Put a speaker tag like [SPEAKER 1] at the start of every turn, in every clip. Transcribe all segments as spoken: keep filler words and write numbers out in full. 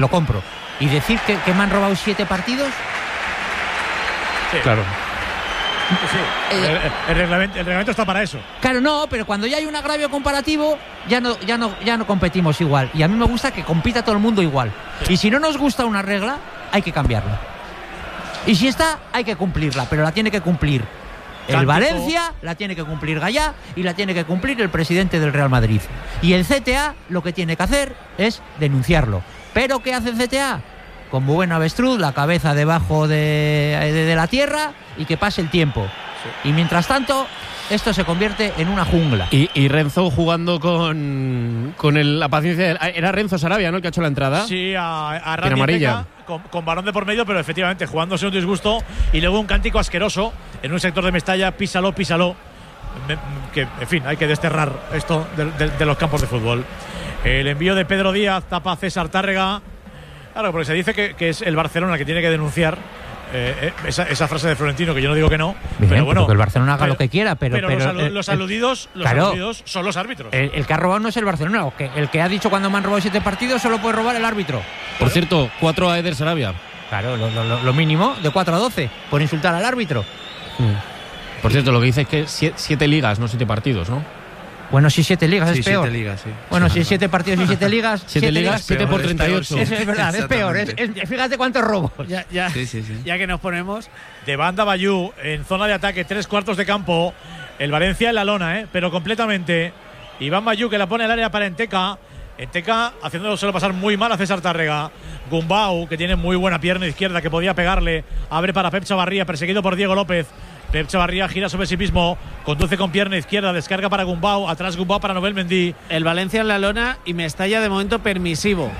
[SPEAKER 1] lo compro. ¿Y decir que, que me han robado siete partidos?
[SPEAKER 2] Sí.
[SPEAKER 3] Claro.
[SPEAKER 2] Sí. El, el, el, reglamento, el reglamento está para eso.
[SPEAKER 1] Claro, no, pero cuando ya hay un agravio comparativo, ya no, ya no, ya no competimos igual. Y a mí me gusta que compita todo el mundo igual. Sí. Y si no nos gusta una regla, hay que cambiarla. Y si está, hay que cumplirla, pero la tiene que cumplir el
[SPEAKER 2] Cántico.
[SPEAKER 1] Valencia, la tiene que cumplir Gallá y la tiene que cumplir el presidente del Real Madrid. Y el C T A lo que tiene que hacer es denunciarlo. ¿Pero qué hace el C T A? Como buen avestruz, la cabeza debajo de, de, de la tierra y que pase el tiempo. Sí. Y mientras tanto, esto se convierte en una jungla.
[SPEAKER 3] Y, y Renzo jugando con, con el, la paciencia. De, era Renzo Sarabia, ¿no?, el que ha hecho la entrada.
[SPEAKER 2] Sí, a, a Randy amarilla. Con, con balón de por medio, pero efectivamente jugándose un disgusto. Y luego un cántico asqueroso en un sector de Mestalla. Písalo, písalo. Me, que, en fin, hay que desterrar esto de, de, de los campos de fútbol. El envío de Pedro Díaz tapa a César Tárrega. Claro, porque se dice que, que es el Barcelona el que tiene que denunciar eh, eh, esa, esa frase de Florentino, que yo no digo que no.
[SPEAKER 1] Bien,
[SPEAKER 2] pero bueno,
[SPEAKER 1] que el Barcelona haga
[SPEAKER 2] pero,
[SPEAKER 1] lo que quiera, pero.
[SPEAKER 2] Pero,
[SPEAKER 1] pero
[SPEAKER 2] los, alu
[SPEAKER 1] eh,
[SPEAKER 2] los aludidos, los
[SPEAKER 1] claro,
[SPEAKER 2] aludidos son los árbitros.
[SPEAKER 1] El, el que ha robado no es el Barcelona. O que, el que ha dicho cuando me han robado siete partidos solo puede robar el árbitro.
[SPEAKER 3] Por cierto, cuatro a Eder Sarabia.
[SPEAKER 1] Claro, lo, lo, lo mínimo, de cuatro a doce, por insultar al árbitro.
[SPEAKER 3] Mm. Por cierto, lo que dice es que siete, siete ligas, no siete partidos, ¿no?
[SPEAKER 1] Bueno, si siete ligas
[SPEAKER 4] sí,
[SPEAKER 1] es peor.
[SPEAKER 4] Siete ligas, sí.
[SPEAKER 1] Bueno,
[SPEAKER 4] sí,
[SPEAKER 1] si siete partidos y siete ligas.
[SPEAKER 3] Siete, siete ligas, siete por treinta y ocho.
[SPEAKER 1] Es, es verdad, es peor. Es, es, fíjate cuántos robos.
[SPEAKER 5] Ya, ya,
[SPEAKER 4] sí, sí, sí.
[SPEAKER 5] ya que nos ponemos.
[SPEAKER 2] De banda Bayú, en zona de ataque, tres cuartos de campo. El Valencia en la lona, ¿eh? Pero completamente. Iván Bayú que la pone al área para Enteca. Enteca haciéndolo solo pasar muy mal a César Tárrega. Gumbau, que tiene muy buena pierna izquierda, que podía pegarle. Abre para Pep Chavarría, perseguido por Diego López. Pep Chavarría gira sobre sí mismo, conduce con pierna izquierda, descarga para Gumbau, atrás Gumbau para Nobel Mendy.
[SPEAKER 5] El Valencia en la lona y Mestalla de momento permisivo.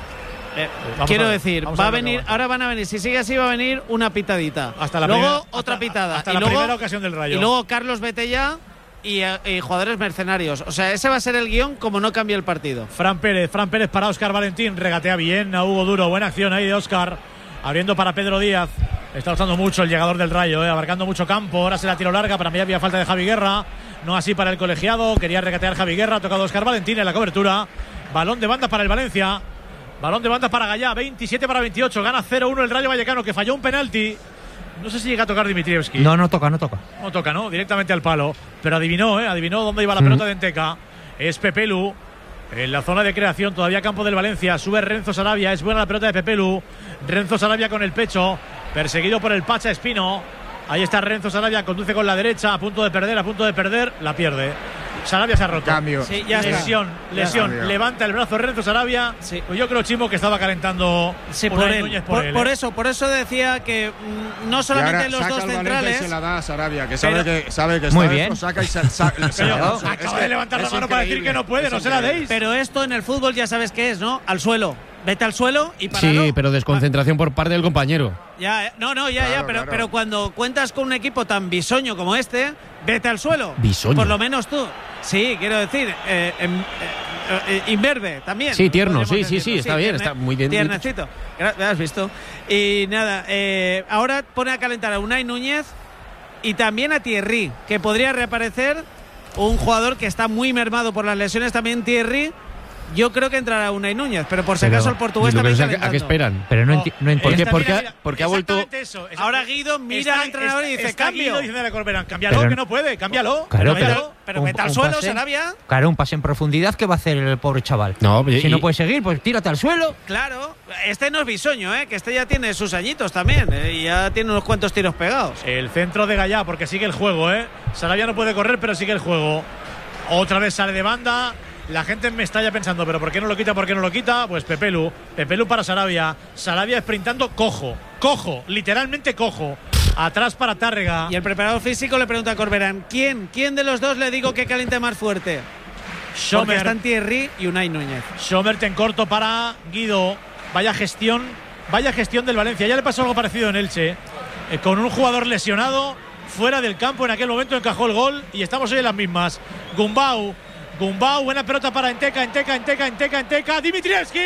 [SPEAKER 5] Eh, quiero a ver, decir, va a, a venir, ahora van a venir, si sigue así va a venir una pitadita.
[SPEAKER 2] Hasta la
[SPEAKER 5] luego
[SPEAKER 2] primera,
[SPEAKER 5] otra
[SPEAKER 2] hasta,
[SPEAKER 5] pitada.
[SPEAKER 2] Hasta
[SPEAKER 5] y
[SPEAKER 2] la
[SPEAKER 5] luego,
[SPEAKER 2] primera ocasión del Rayo.
[SPEAKER 5] Y luego Carlos Betella y, y jugadores mercenarios. O sea, ese va a ser el guión como no cambie el partido.
[SPEAKER 2] Fran Pérez, Fran Pérez para Óscar Valentín, regatea bien a Hugo Duro, buena acción ahí de Óscar, abriendo para Pedro Díaz. Está gustando mucho el llegador del Rayo, eh, abarcando mucho campo. Ahora se la tiro larga. Para mí había falta de Javi Guerra. No así para el colegiado. Quería regatear Javi Guerra. Ha tocado Óscar Valentín en la cobertura. Balón de banda para el Valencia. Balón de banda para Gallá. veintisiete para veintiocho. Gana cero uno el Rayo Vallecano, que falló un penalti. No sé si llega a tocar Dimitrievski.
[SPEAKER 1] No, no toca, no toca.
[SPEAKER 2] No toca, ¿no? Directamente al palo. Pero adivinó, ¿eh? Adivinó dónde iba la mm. pelota de Enteca. Es Pepelu. En la zona de creación, todavía campo del Valencia. Sube Renzo Sarabia. Es buena la pelota de Pepelu. Renzo Sarabia con el pecho. Perseguido por el Pacha Espino. Ahí está Renzo Sarabia, conduce con la derecha, a punto de perder, a punto de perder, la pierde. Sarabia se ha roto.
[SPEAKER 4] Cambio.
[SPEAKER 5] Sí, ya
[SPEAKER 2] lesión,
[SPEAKER 5] está.
[SPEAKER 2] lesión.
[SPEAKER 4] Ya
[SPEAKER 2] levanta el brazo Renzo Sarabia.
[SPEAKER 5] Sí.
[SPEAKER 2] Pues yo creo, Chimo, que estaba calentando
[SPEAKER 5] sí, por él.
[SPEAKER 2] Núñez
[SPEAKER 5] por,
[SPEAKER 2] por, él,
[SPEAKER 5] por
[SPEAKER 2] ¿eh?
[SPEAKER 5] eso, por eso decía que mmm, no solamente los dos centrales.
[SPEAKER 4] Se la da a Sarabia, que sabe
[SPEAKER 2] pero,
[SPEAKER 4] que sabe que
[SPEAKER 1] muy
[SPEAKER 4] está
[SPEAKER 1] bien.
[SPEAKER 4] Esto, saca y se, sa, se
[SPEAKER 2] pero,
[SPEAKER 4] da.
[SPEAKER 2] acaba
[SPEAKER 4] es
[SPEAKER 2] de
[SPEAKER 4] que
[SPEAKER 2] levantar la mano
[SPEAKER 4] increíble.
[SPEAKER 2] para decir que no puede,
[SPEAKER 4] es
[SPEAKER 2] no se la deis.
[SPEAKER 5] Pero esto en el fútbol ya sabes qué es, ¿no? Al suelo. Vete al suelo y páralo.
[SPEAKER 3] Sí, pero desconcentración por parte del compañero.
[SPEAKER 5] Ya, eh, no, no, ya,
[SPEAKER 4] claro,
[SPEAKER 5] ya, pero,
[SPEAKER 4] claro.
[SPEAKER 5] pero cuando cuentas con un equipo tan bisoño como este, vete al suelo.
[SPEAKER 3] Bisoño.
[SPEAKER 5] Por lo menos tú. Sí, quiero decir, eh, eh, eh, imberbe también.
[SPEAKER 3] Sí, tierno, sí,
[SPEAKER 5] decirlo.
[SPEAKER 3] sí, sí, está bien, está muy bien.
[SPEAKER 5] Tiernecito. ¿Has visto? Y nada, eh, ahora pone a calentar a Unai Núñez y también a Thierry, que podría reaparecer, un jugador que está muy mermado por las lesiones también, Thierry. Yo creo que entrará Unai Núñez, pero por si
[SPEAKER 1] pero,
[SPEAKER 5] acaso el portugués
[SPEAKER 3] lo que
[SPEAKER 5] también
[SPEAKER 3] no sé,
[SPEAKER 5] calentando.
[SPEAKER 3] ¿a qué esperan?
[SPEAKER 1] Pero no, enti no
[SPEAKER 3] ¿Por qué?
[SPEAKER 1] entiendo.
[SPEAKER 3] Porque,
[SPEAKER 2] mira,
[SPEAKER 3] porque ha vuelto.
[SPEAKER 2] Eso,
[SPEAKER 5] ahora Guido mira al entrenador y dice,
[SPEAKER 2] está
[SPEAKER 5] cambio.
[SPEAKER 2] Guido diciendo a Corberán, cámbialo,
[SPEAKER 1] pero,
[SPEAKER 2] que no puede, cámbialo.
[SPEAKER 1] Claro,
[SPEAKER 2] cámbialo.
[SPEAKER 1] pero,
[SPEAKER 5] pero
[SPEAKER 1] un,
[SPEAKER 5] vete al
[SPEAKER 1] un
[SPEAKER 5] suelo,
[SPEAKER 1] pase,
[SPEAKER 5] Sarabia.
[SPEAKER 1] Claro, un pase en profundidad, ¿qué va a hacer el pobre chaval?
[SPEAKER 3] No,
[SPEAKER 1] si
[SPEAKER 3] y,
[SPEAKER 1] no puede seguir, pues tírate al suelo.
[SPEAKER 5] Claro, este no es bisoño, ¿eh? Que este ya tiene sus añitos también, ¿eh? Y ya tiene unos cuantos tiros pegados.
[SPEAKER 2] El centro de Gallá, porque sigue el juego, ¿eh? Sarabia no puede correr, pero sigue el juego. Otra vez sale de banda. La gente me está ya pensando, ¿pero por qué no lo quita? ¿Por qué no lo quita? Pues Pepelu. Pepelu para Sarabia. Sarabia sprintando cojo. Cojo. Literalmente cojo. Atrás para Tárrega.
[SPEAKER 5] Y el preparador físico le pregunta a Corberán, ¿quién? ¿Quién de los dos le digo que caliente más fuerte? Porque
[SPEAKER 2] Schomer.
[SPEAKER 5] están Thierry y Unai Núñez.
[SPEAKER 2] Schomert en corto para Guido. Vaya gestión. Vaya gestión del Valencia. Ya le pasó algo parecido en Elche. Eh, con un jugador lesionado fuera del campo. En aquel momento encajó el gol. Y estamos hoy en las mismas. Gumbau. Gumbau, buena pelota para Enteca, Enteca, Enteca, Enteca, Enteca. Dimitrievski.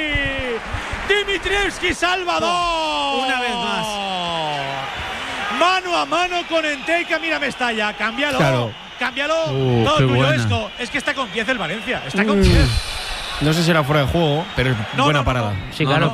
[SPEAKER 2] Dimitrievski, Salvador.
[SPEAKER 5] Una vez más.
[SPEAKER 2] Mano a mano con Enteca. Mira Mestalla. Cámbialo.
[SPEAKER 3] Claro.
[SPEAKER 2] Cámbialo.
[SPEAKER 3] Uh,
[SPEAKER 2] Todo
[SPEAKER 3] qué
[SPEAKER 2] tuyo
[SPEAKER 3] buena.
[SPEAKER 2] esto. Es que está con diez el Valencia. Está con diez.
[SPEAKER 3] No sé si era fuera de juego, pero es
[SPEAKER 2] No,
[SPEAKER 3] buena
[SPEAKER 2] no, no,
[SPEAKER 3] parada.
[SPEAKER 2] no.
[SPEAKER 1] Sí,
[SPEAKER 2] No,
[SPEAKER 1] claro,
[SPEAKER 2] no.